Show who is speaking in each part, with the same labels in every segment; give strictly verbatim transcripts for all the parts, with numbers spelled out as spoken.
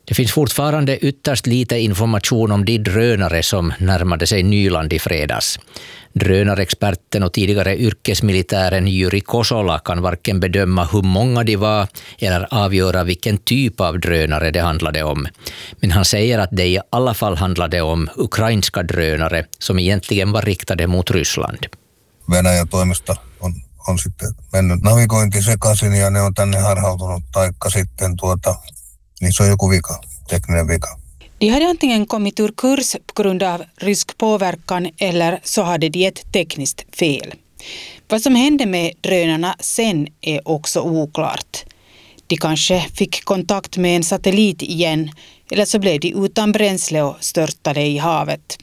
Speaker 1: Det finns fortfarande ytterst lite information om de drönare som närmade sig Nyland i fredags. Drönarexperten och tidigare yrkesmilitären Jyri Kosola kan varken bedöma hur många de var eller avgöra vilken typ av drönare det handlade om. Men han säger att det i alla fall handlade om ukrainska drönare som egentligen var riktade mot Ryssland.
Speaker 2: Venäjän toimesta on, on sitten mennyt navigointi sekaisin ja ne on tänne harhautunut, taikka sitten tuota, niin se on joku vika, tekninen vika.
Speaker 3: De hade antingen kommit ur kurs på grund av rysk påverkan eller så hade de ett tekniskt fel. Vad som hände med drönarna sen är också oklart. De kanske fick kontakt med en satellit igen eller så blev de utan bränsle och störtade i havet.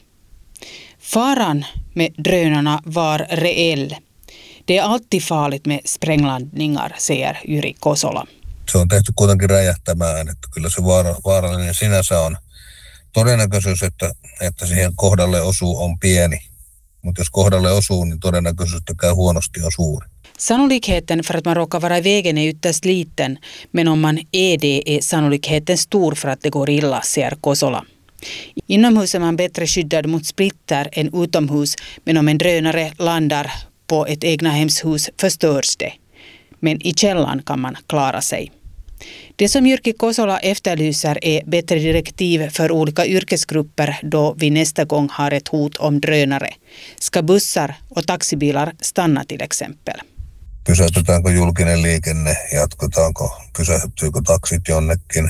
Speaker 3: Faran med drönarna var reell. Det är alltid farligt med spränglandningar, säger Jyri Kosola.
Speaker 2: Se on tehty kuitenkin räjähtämään, että kyllä se vaara, vaarallinen sinänsä on. Todennäköisyys, että, että siihen kohdalle osuu, on pieni, mutta jos kohdalle osuu, niin todennäköisyys, että käy huonosti, on suuri.
Speaker 3: Sannolikheten för att man råkar vara i vägen är ytterst liten, men om man är det är sannolikheten stor för att det går illa, säger Kosola. Inomhus är man bättre skyddad mot splitter än utomhus, men om en drönare landar på ett egnahemshus förstörs det. Men i källan kan man klara sig. Det som Jyri Kosola efterlyser är bättre direktiv för olika yrkesgrupper då vi nästa gång har ett hot om drönare. Ska bussar och taxibilar stanna till exempel?
Speaker 2: Pysäytetäänkö julkinen liikenne? Jatketaanko? Pysähtyykö taksit jonnekin?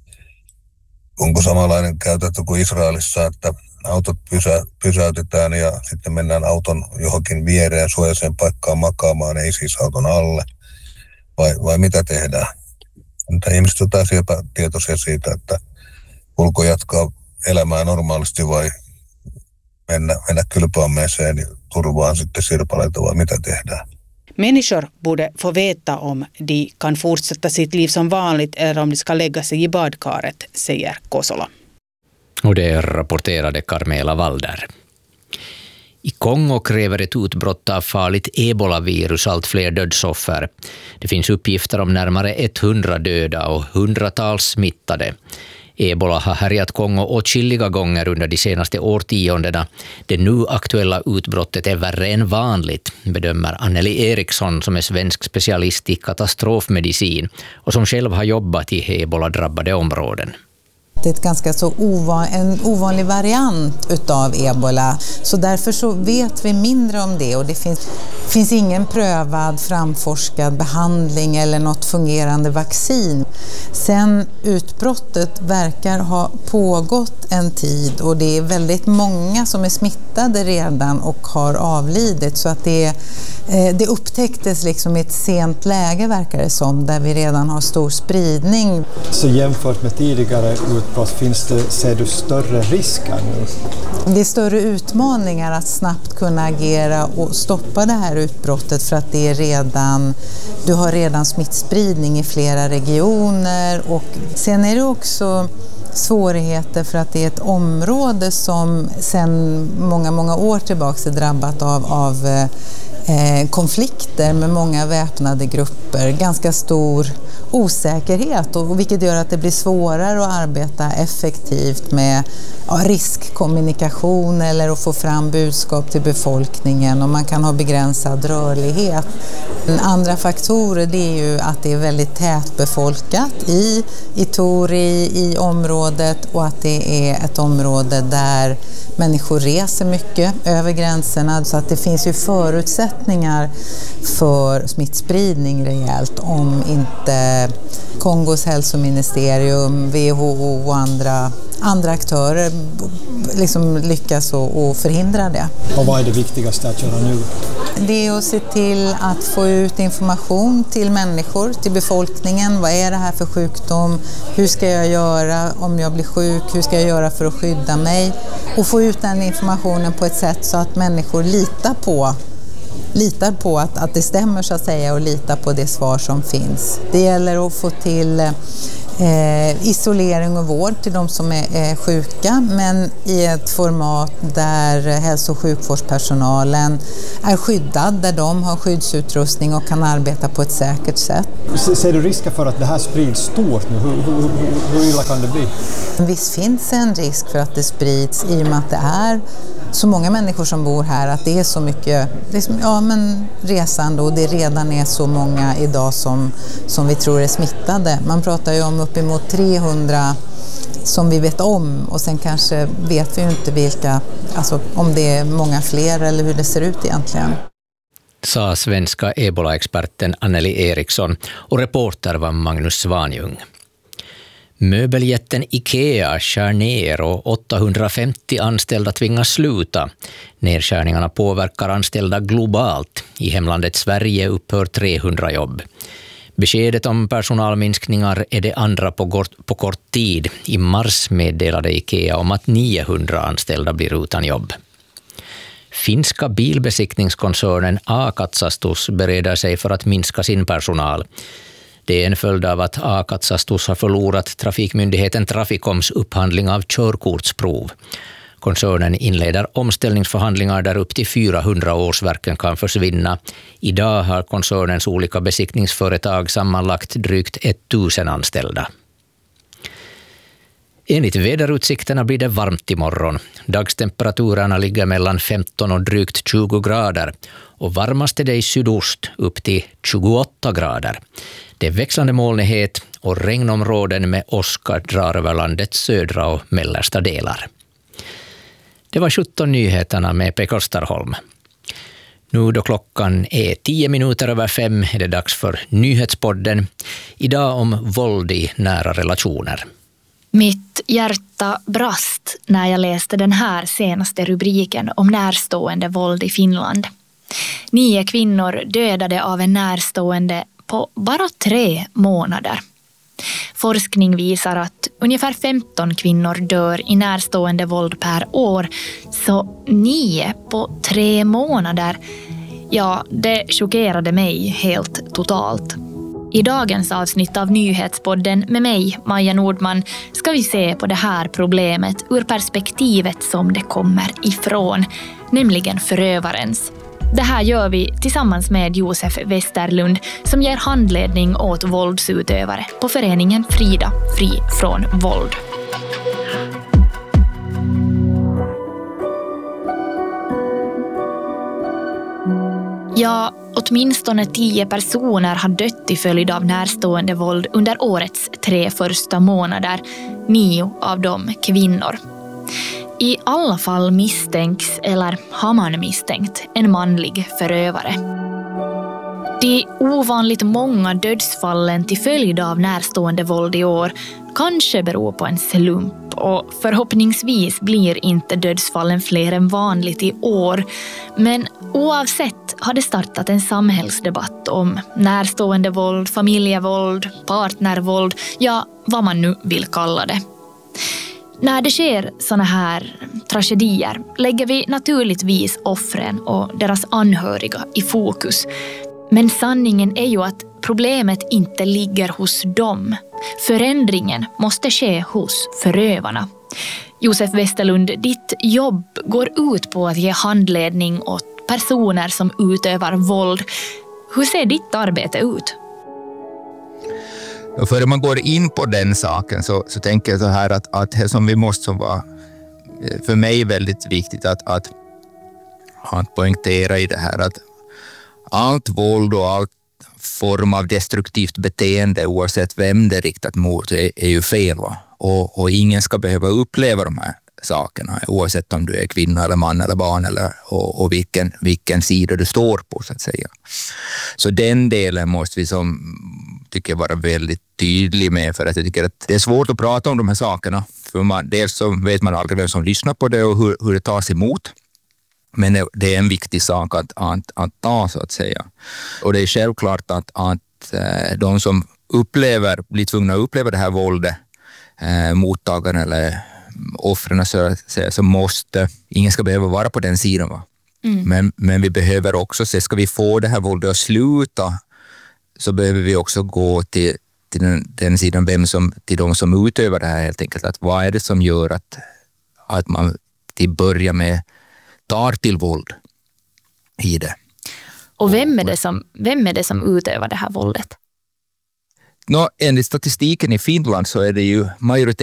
Speaker 2: Onko samanlainen käytäntö kuin Israelissa, että autot pysä, pysäytetään ja sitten mennään auton johonkin viereen suojaiseen paikkaan makaamaan, ei siis auton alle? Vai, vai mitä tehdään? Mutta ihmiset on täysin epätietoisia siitä, että ulko jatkaa elämää normaalisti vai mennä, mennä kylpyammeeseen turvaan sitten sirpaleita vai mitä tehdään.
Speaker 3: Människor borde få veta om de kan fortsätta sitt liv som vanligt eller om de ska lägga sig i badkaret, säger Kosola.
Speaker 1: Och det rapporterade Carmela Walder. I Kongo kräver ett utbrott av farligt ebola-virus allt fler dödsoffer. Det finns uppgifter om närmare hundra döda och hundratals smittade. Ebola har härjat Kongo åtskilliga gånger under de senaste årtiondena. Det nu aktuella utbrottet är värre än vanligt, bedömer Anneli Eriksson som är svensk specialist i katastrofmedicin och som själv har jobbat i ebola-drabbade områden.
Speaker 4: Det är ett ganska så ovan, en ovanlig variant utav ebola. Så därför så vet vi mindre om det och det finns, finns ingen prövad, framforskad behandling eller något fungerande vaccin. Sen utbrottet verkar ha pågått en tid och det är väldigt många som är smittade redan och har avlidit så att det, det upptäcktes liksom i ett sent läge verkar det som där vi redan har stor spridning.
Speaker 5: Så jämfört med tidigare utbrott finns det, ser du större risker nu?
Speaker 4: Det är större utmaningar att snabbt kunna agera och stoppa det här utbrottet för att det är redan, du har redan smittspridning i flera regioner och sen är det också svårigheter för att det är ett område som sedan många, många år tillbaka är drabbat av, av eh, konflikter med många väpnade grupper, ganska stor osäkerhet och vilket gör att det blir svårare att arbeta effektivt med ja, riskkommunikation eller att få fram budskap till befolkningen och man kan ha begränsad rörlighet. Andra faktorer det är ju att det är väldigt tätbefolkat i Ituri, i området och att det är ett område där människor reser mycket över gränserna så att det finns ju förutsättningar för smittspridning rejält om inte Kongos hälsoministerium, W H O och andra, andra aktörer liksom lyckas och, och förhindra det.
Speaker 5: Och vad är det viktigaste att göra nu?
Speaker 4: Det är att se till att få ut information till människor, till befolkningen. Vad är det här för sjukdom? Hur ska jag göra om jag blir sjuk? Hur ska jag göra för att skydda mig? Och få ut den informationen på ett sätt så att människor litar på litar på att, att det stämmer så att säga och litar på det svar som finns. Det gäller att få till Eh, isolering och vård till de som är, är sjuka, men i ett format där hälso- och sjukvårdspersonalen är skyddad, där de har skyddsutrustning och kan arbeta på ett säkert sätt.
Speaker 5: Ser du risken för att det här sprids stort nu? Hur, hur, hur, hur illa kan det bli?
Speaker 4: Visst finns det en risk för att det sprids i och med att det är så många människor som bor här, att det är så mycket det är som, ja, men resande, och det redan är så många idag som, som vi tror är smittade. Man pratar ju om uppemot trehundra som vi vet om, och sen kanske vet vi ju inte vilka, alltså om det är många fler eller hur det ser ut egentligen.
Speaker 1: Sa svenska ebola-experten Anneli Eriksson, och reporter var Magnus Svanjung. Möbeljätten IKEA skär ner och åttahundrafemtio anställda tvingas sluta. Nedskärningarna påverkar anställda globalt. I hemlandet Sverige upphör trehundra jobb. Beskedet om personalminskningar är det andra på kort, på kort tid. I mars meddelade IKEA om att niohundra anställda blir utan jobb. Finska bilbesiktningskoncernen A-Katsastus bereder sig för att minska sin personal. Det är en följd av att A-Katsastus har förlorat trafikmyndigheten Traficoms upphandling av körkortsprov. Koncernen inleder omställningsförhandlingar där upp till fyrahundra årsverken kan försvinna. Idag har koncernens olika besiktningsföretag sammanlagt drygt tusen anställda. Enligt väderutsikterna blir det varmt imorgon. Dagstemperaturerna ligger mellan femton och drygt tjugo grader. Och varmast är det i sydost upp till tjugoåtta grader. Det är växlande molnighet och regnområden med åska drar över landets södra och mellersta delar. Det var sjutton nyheterna med Pekka Starholm. Nu då klockan är tio minuter över fem är det dags för nyhetspodden. Idag om våld i nära relationer.
Speaker 6: Mitt hjärta brast när jag läste den här senaste rubriken om närstående våld i Finland. Nio kvinnor dödade av en närstående på bara tre månader. Forskning visar att ungefär femton kvinnor dör i närstående våld per år, så nio på tre månader, ja, det chockerade mig helt totalt. I dagens avsnitt av Nyhetspodden med mig, Maja Nordman, ska vi se på det här problemet ur perspektivet som det kommer ifrån, nämligen förövarens. Det här gör vi tillsammans med Josef Westerlund som ger handledning åt våldsutövare på föreningen Frida, fri från våld. Ja, åtminstone tio personer har dött i följd av närstående våld under årets tre första månader, nio av dem kvinnor. I alla fall misstänks, eller har man misstänkt, en manlig förövare. De ovanligt många dödsfallen till följd av närstående våld i år kanske beror på en slump, och förhoppningsvis blir inte dödsfallen fler än vanligt i år. Men oavsett har det startat en samhällsdebatt om närstående våld, familjevåld, partnervåld, ja, vad man nu vill kalla det. När det sker såna här tragedier lägger vi naturligtvis offren och deras anhöriga i fokus. Men sanningen är ju att problemet inte ligger hos dem. Förändringen måste ske hos förövarna. Josef Westerlund, ditt jobb går ut på att ge handledning åt personer som utövar våld. Hur ser ditt arbete ut?
Speaker 7: Och före man går in på den saken så, så tänker jag så här att, att det som vi måste vara för mig väldigt viktigt att, att, att poängtera i det här att allt våld och allt form av destruktivt beteende oavsett vem det är riktat mot är, är ju fel, va? Och, och ingen ska behöva uppleva de här sakerna oavsett om du är kvinna eller man eller barn eller, och, och vilken, vilken sida du står på så att säga. Så den delen måste vi som tycker jag vara väldigt tydlig med, för att jag tycker att det är svårt att prata om de här sakerna. För man, dels så vet man aldrig vem som lyssnar på det och hur, hur det tas emot. Men det är en viktig sak att, att, att ta så att säga. Och det är självklart att, att de som upplever, blir tvungna att uppleva det här våldet, eh, mottagaren eller offren så att säga, så måste, ingen ska behöva vara på den sidan, va? Mm. Men, men vi behöver också se, ska vi få det här våldet att sluta så behöver vi också gå till, till den, den sidan, vem som, till de som utövar det här helt enkelt, att vad är det som gör att, att man till börja med tar till våld i det.
Speaker 6: Och vem är det som, vem är det som utövar det här våldet?
Speaker 7: Nå, enligt statistiken i Finland så är det ju majoriteten